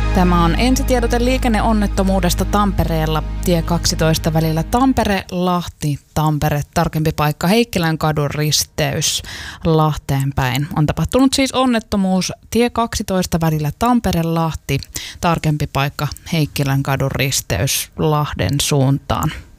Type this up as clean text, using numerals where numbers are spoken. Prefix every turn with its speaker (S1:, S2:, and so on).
S1: Tämä on ensitiedote liikenneonnettomuudesta Tampereella. Tie 12 välillä Tampere-Lahti, Tampere, tarkempi paikka Heikkilän kadun risteys Lahteen päin. On tapahtunut siis onnettomuus tie 12 välillä Tampere-Lahti, tarkempi paikka Heikkilän kadun risteys Lahden suuntaan.